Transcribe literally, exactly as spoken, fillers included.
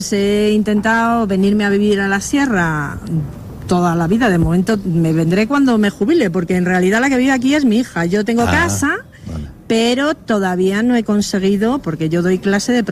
He intentado venirme a vivir a la sierra toda la vida. De momento me vendré cuando me jubile, porque en realidad la que vive aquí es mi hija. Yo tengo ah, casa, vale. pero todavía no he conseguido, porque yo doy clase de